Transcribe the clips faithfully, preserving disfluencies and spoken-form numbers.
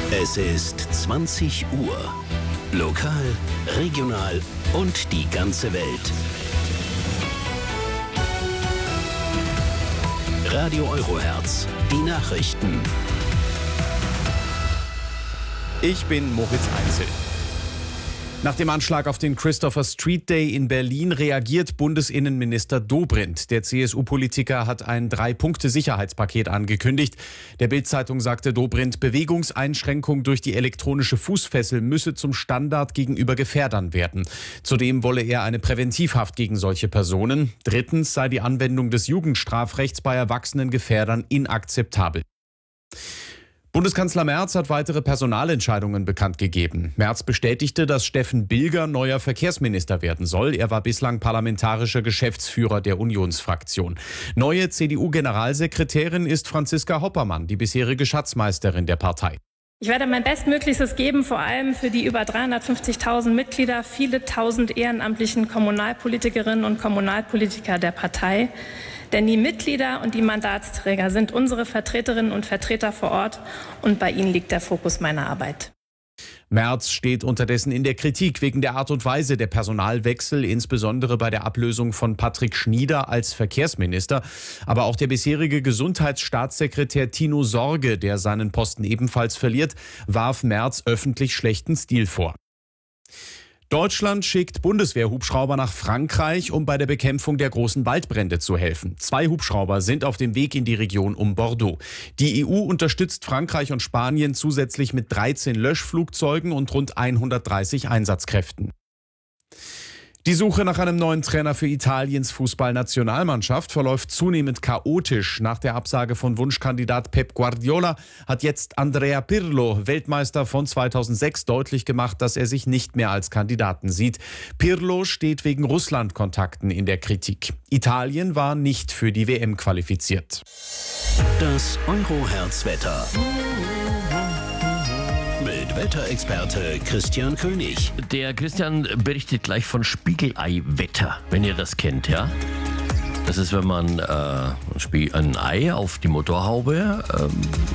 Es ist zwanzig Uhr. Lokal, regional und die ganze Welt. Radio Eurohertz, die Nachrichten. Ich bin Moritz Einzel. Nach dem Anschlag auf den Christopher Street Day in Berlin reagiert Bundesinnenminister Dobrindt. Der C S U-Politiker hat ein Drei-Punkte-Sicherheitspaket angekündigt. Der Bild-Zeitung sagte Dobrindt, Bewegungseinschränkung durch die elektronische Fußfessel müsse zum Standard gegenüber Gefährdern werden. Zudem wolle er eine Präventivhaft gegen solche Personen. Drittens sei die Anwendung des Jugendstrafrechts bei erwachsenen Gefährdern inakzeptabel. Bundeskanzler Merz hat weitere Personalentscheidungen bekannt gegeben. Merz bestätigte, dass Steffen Bilger neuer Verkehrsminister werden soll. Er war bislang parlamentarischer Geschäftsführer der Unionsfraktion. Neue C D U-Generalsekretärin ist Franziska Hoppermann, die bisherige Schatzmeisterin der Partei. Ich werde mein Bestmöglichstes geben, vor allem für die über dreihundertfünfzigtausend Mitglieder, viele tausend ehrenamtlichen Kommunalpolitikerinnen und Kommunalpolitiker der Partei. Denn die Mitglieder und die Mandatsträger sind unsere Vertreterinnen und Vertreter vor Ort und bei ihnen liegt der Fokus meiner Arbeit. Merz steht unterdessen in der Kritik wegen der Art und Weise der Personalwechsel, insbesondere bei der Ablösung von Patrick Schnieder als Verkehrsminister. Aber auch der bisherige Gesundheitsstaatssekretär Tino Sorge, der seinen Posten ebenfalls verliert, warf Merz öffentlich schlechten Stil vor. Deutschland schickt Bundeswehrhubschrauber nach Frankreich, um bei der Bekämpfung der großen Waldbrände zu helfen. Zwei Hubschrauber sind auf dem Weg in die Region um Bordeaux. Die E U unterstützt Frankreich und Spanien zusätzlich mit dreizehn Löschflugzeugen und rund hundertdreißig Einsatzkräften. Die Suche nach einem neuen Trainer für Italiens Fußballnationalmannschaft verläuft zunehmend chaotisch. Nach der Absage von Wunschkandidat Pep Guardiola hat jetzt Andrea Pirlo, Weltmeister von zweitausendsechs, deutlich gemacht, dass er sich nicht mehr als Kandidaten sieht. Pirlo steht wegen Russland-Kontakten in der Kritik. Italien war nicht für die W M qualifiziert. Das Eurohertz-Wetter. Mit Wetterexperte Christian König. Der Christian berichtet gleich von Spiegelei-Wetter, wenn ihr das kennt, ja? Das ist, wenn man äh, ein Ei auf die Motorhaube ähm,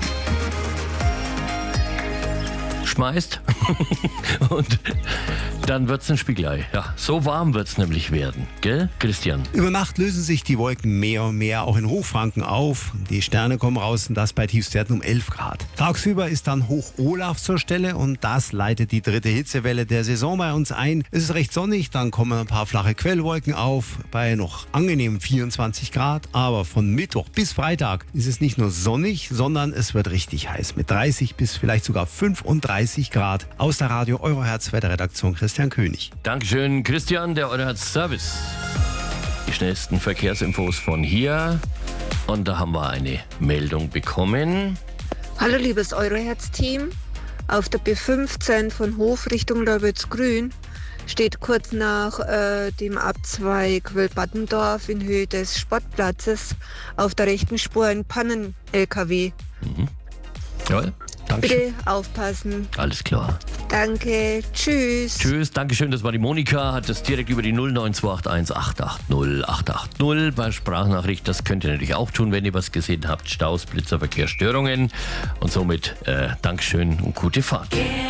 schmeißt und dann wird es ein Spiegelei. Ja, so warm wird es nämlich werden, gell, Christian? Über Nacht lösen sich die Wolken mehr und mehr auch in Hochfranken auf. Die Sterne kommen raus und das bei Tiefstwerten um elf Grad. Tagsüber ist dann Hoch Olaf zur Stelle und das leitet die dritte Hitzewelle der Saison bei uns ein. Es ist recht sonnig, dann kommen ein paar flache Quellwolken auf bei noch angenehmen vierundzwanzig Grad. Aber von Mittwoch bis Freitag ist es nicht nur sonnig, sondern es wird richtig heiß mit dreißig bis vielleicht sogar fünfunddreißig Grad. Aus der Radio Eurohertz Wetterredaktion Christian König. Dankeschön, Christian, der Eurohertz Service. Die schnellsten Verkehrsinfos von hier. Und da haben wir eine Meldung bekommen. Hallo liebes Eurohertz-Team. Auf der B fünfzehn von Hof Richtung Leuwitz-Grün steht kurz nach äh, dem Abzweig Wildbaddendorf in Höhe des Sportplatzes auf der rechten Spur ein Pannen-L K W. Mhm. Jawohl. Danke. Bitte aufpassen. Alles klar. Danke. Tschüss. Tschüss. Dankeschön. Das war die Monika. Hat das direkt über die null neun zwei acht eins acht acht null acht acht null bei Sprachnachricht. Das könnt ihr natürlich auch tun, wenn ihr was gesehen habt. Staus, Blitzer, Verkehrsstörungen. Und somit äh, Dankeschön und gute Fahrt.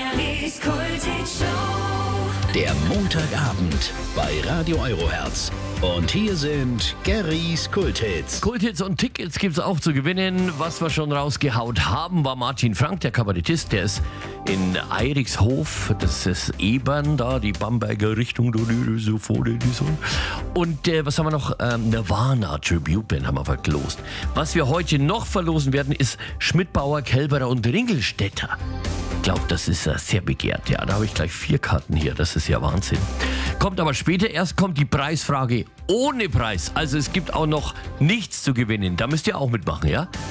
Der Montagabend bei Radio Eurohertz. Und hier sind Garys Kulthits. Kulthits und Tickets gibt es auch zu gewinnen. Was wir schon rausgehaut haben, war Martin Frank, der Kabarettist. Der ist in Eirikshof, das ist Ebern, da die Bamberger Richtung. So vorne, so. Und äh, was haben wir noch? Ähm, Nirvana Tribute Band haben wir verlost. Was wir heute noch verlosen werden, ist Schmidbauer, Kelberer und Ringelstädter. Ich glaube, das ist uh, sehr begehrt. Ja, da habe ich gleich vier Karten hier. Das ist ja Wahnsinn. Kommt aber später. Erst kommt die Preisfrage ohne Preis. Also es gibt auch noch nichts zu gewinnen. Da müsst ihr auch mitmachen, ja?